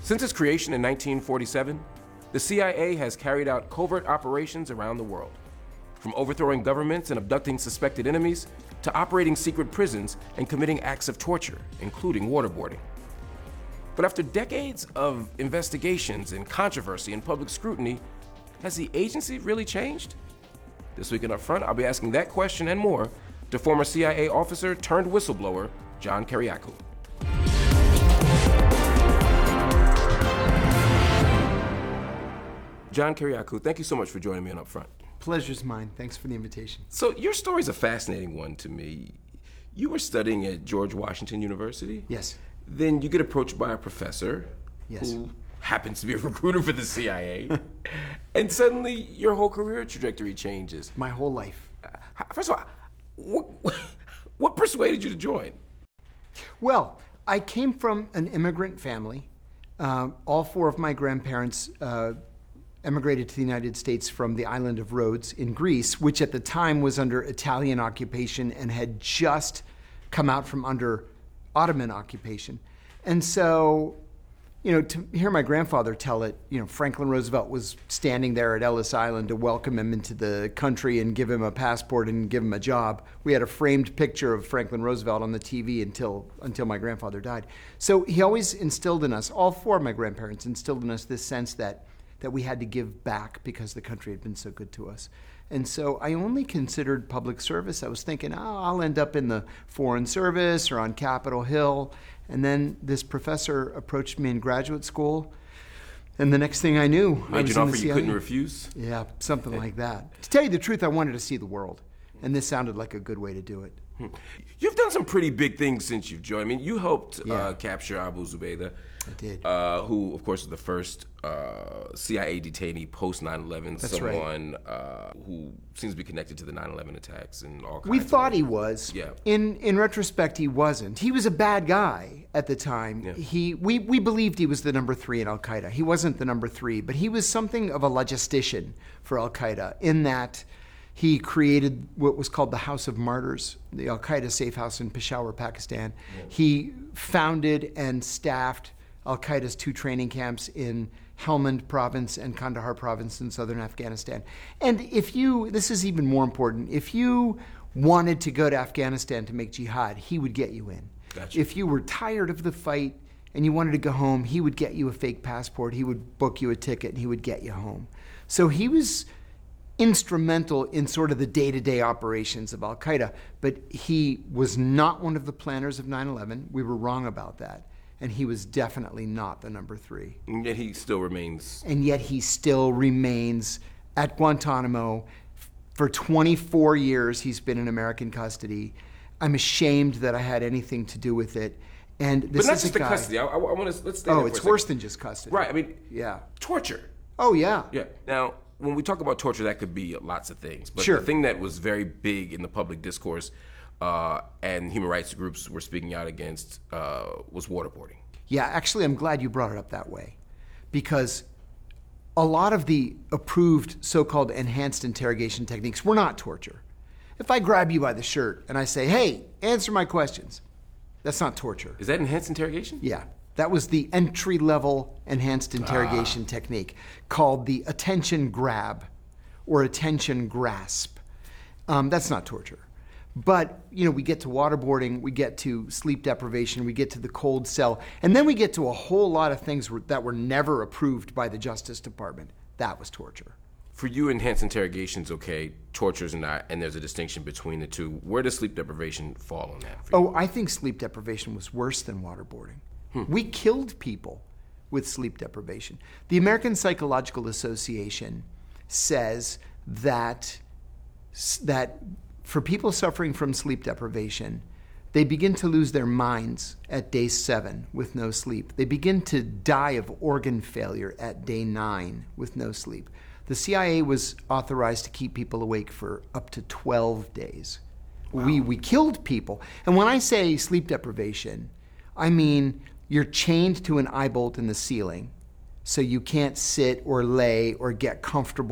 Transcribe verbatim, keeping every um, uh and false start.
Since its creation in nineteen forty-seven, the C I A has carried out covert operations around the world, from overthrowing governments and abducting suspected enemies to operating secret prisons and committing acts of torture, including waterboarding. But after decades of investigations and controversy and public scrutiny, has the agency really changed? This week in Upfront, I'll be asking that question and more to former C I A officer turned whistleblower, John Kiriakou. John Kiriakou, thank you so much for joining me on Upfront. Pleasure's mine. Thanks for the invitation. So your story's a fascinating one to me. You were studying at George Washington University? Yes. Then you get approached by a professor Yes. who happens to be a recruiter for the C I A, and suddenly your whole career trajectory changes. My whole life. Uh, First of all, what, what persuaded you to join? Well, I came from an immigrant family. Uh, all four of my grandparents uh, emigrated to the United States from the island of Rhodes in Greece, which at the time was under Italian occupation and had just come out from under Ottoman occupation. And so, you know, to hear my grandfather tell it, you know, Franklin Roosevelt was standing there at Ellis Island to welcome him into the country and give him a passport and give him a job. We had a framed picture of Franklin Roosevelt on the T V until until my grandfather died. So he always instilled in us, all four of my grandparents instilled in us this sense that that we had to give back because the country had been so good to us. And so I only considered public service. I was thinking, oh, I'll end up in the Foreign Service or on Capitol Hill. And then this professor approached me in graduate school. And the next thing I knew, I Made was you an in offer the you C I A. couldn't refuse? Yeah, something like that. To tell you the truth, I wanted to see the world. And this sounded like a good way to do it. Hmm. You've done some pretty big things since you've joined. I mean, you helped Yeah. uh, capture Abu Zubaydah. I did. Uh, who, of course, was the first uh, C I A detainee post nine eleven. That's right. Someone uh, who seems to be connected to the nine eleven attacks and all kinds We of thought ways. he was. Yeah. In in retrospect, he wasn't. He was a bad guy at the time. Yeah. He we, we believed he was the number three in Al Qaeda. He wasn't the number three, but he was something of a logistician for Al Qaeda in that he created what was called the House of Martyrs, the Al Qaeda safe house in Peshawar, Pakistan. Yeah. He founded and staffed Al Qaeda's two training camps in Helmand province and Kandahar province in southern Afghanistan. And if you, this is even more important, if you wanted to go to Afghanistan to make jihad, he would get you in. Gotcha. If you were tired of the fight and you wanted to go home, he would get you a fake passport, he would book you a ticket, and he would get you home. So he was instrumental in sort of the day-to-day operations of Al Qaeda, but he was not one of the planners of nine eleven. We were wrong about that. And he was definitely not the number three. And yet he still remains. And yet he still remains at Guantanamo. For twenty-four years, he's been in American custody. I'm ashamed that I had anything to do with it. And this But not is just a the guy, custody. I, I, I want to let's stay Oh, there for it's a second. worse than just custody. Right. I mean, Yeah. torture. Oh, yeah. Yeah. Now, when we talk about torture, that could be lots of things. But Sure. the thing that was very big in the public discourse uh, and human rights groups were speaking out against uh, was waterboarding. Yeah, actually, I'm glad you brought it up that way, because a lot of the approved so-called enhanced interrogation techniques were not torture. If I grab you by the shirt and I say, hey, answer my questions, that's not torture. Is that enhanced interrogation? Yeah, that was the entry-level enhanced interrogation technique called the attention grab or attention grasp. Um, that's not torture. But, you know, we get to waterboarding, we get to sleep deprivation, we get to the cold cell, and then we get to a whole lot of things that were never approved by the Justice Department. That was torture. For you, enhanced interrogation's okay, torture's not, and there's a distinction between the two. Where does sleep deprivation fall on that for you? Oh, I think sleep deprivation was worse than waterboarding. Hmm. We killed people with sleep deprivation. The American Psychological Association says that that for people suffering from sleep deprivation, they begin to lose their minds at day seven with no sleep. They begin to die of organ failure at day nine with no sleep. The C I A was authorized to keep people awake for up to twelve days. Wow. We, we killed people. And when I say sleep deprivation, I mean you're chained to an eye bolt in the ceiling, so you can't sit or lay or get comfortable